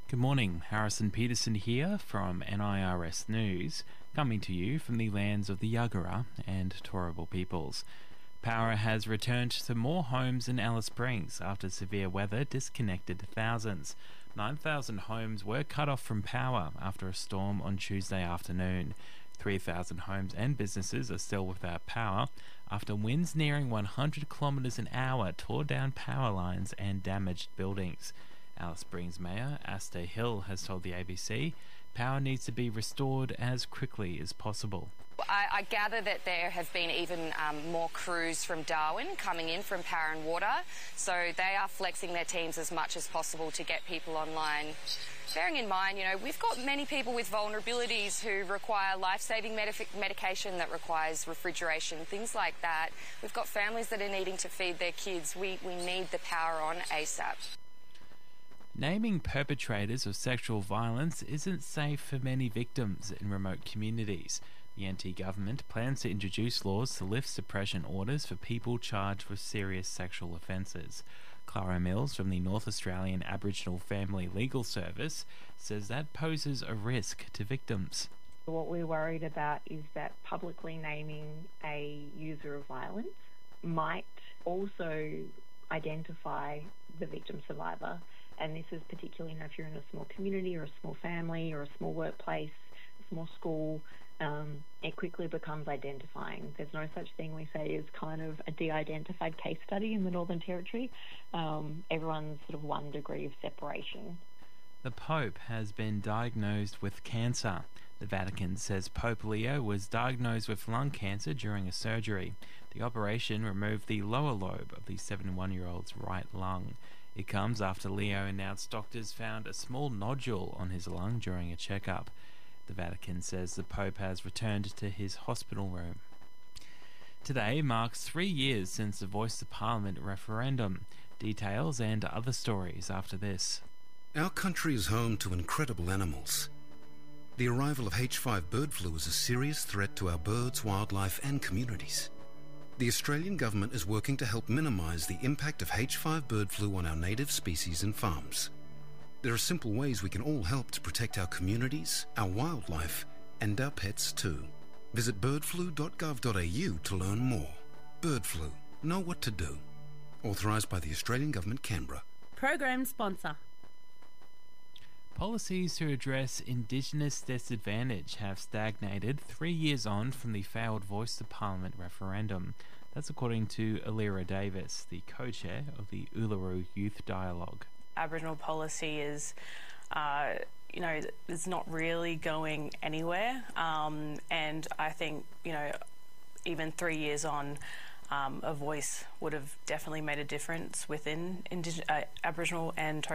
Good morning, Harrison Peterson here from NIRS News, coming to you from the lands of the Yagara and Turrbal peoples. Power has returned to more homes in Alice Springs after severe weather disconnected thousands. 9,000 homes were cut off from power after a storm on Tuesday afternoon. 3,000 homes and businesses are still without power after winds nearing 100 kilometres an hour tore down power lines and damaged buildings. Alice Springs Mayor Asta Hill has told the ABC power needs to be restored as quickly as possible. I gather that there have been even more crews from Darwin coming in from Power and Water, so they are flexing their teams as much as possible to get people online. Bearing in mind, we've got many people with vulnerabilities who require life-saving medication that requires refrigeration, things like that. We've got families that are needing to feed their kids. We need the power on ASAP. Naming perpetrators of sexual violence isn't safe for many victims in remote communities. The NT government plans to introduce laws to lift suppression orders for people charged with serious sexual offences. Clara Mills from the North Australian Aboriginal Family Legal Service says that poses a risk to victims. What we're worried about is that publicly naming a user of violence might also identify the victim survivor. And this is particularly if you're in a small community or a small family or a small workplace, a small school, it quickly becomes identifying. There's no such thing we say as kind of a de-identified case study in the Northern Territory. Everyone's sort of 1 degree of separation. The Pope has been diagnosed with cancer. The Vatican says Pope Leo was diagnosed with lung cancer during a surgery. The operation removed the lower lobe of the 71-year-old's right lung. It comes after Leo announced doctors found a small nodule on his lung during a checkup. The Vatican says the Pope has returned to his hospital room. Today marks 3 years since the Voice to Parliament referendum. Details and other stories after this. Our country is home to incredible animals. The arrival of H5 bird flu is a serious threat to our birds, wildlife and communities. The Australian government is working to help minimise the impact of H5 bird flu on our native species and farms. There are simple ways we can all help to protect our communities, our wildlife and our pets too. Visit birdflu.gov.au to learn more. Bird flu. Know what to do. Authorised by the Australian Government, Canberra. Program sponsor. Policies to address Indigenous disadvantage have stagnated 3 years on from the failed Voice to Parliament referendum. That's according to Alira Davis, the co-chair of the Uluru Youth Dialogue. Aboriginal policy is, it's not really going anywhere. And I think, even 3 years on, a voice would have definitely made a difference within Aboriginal and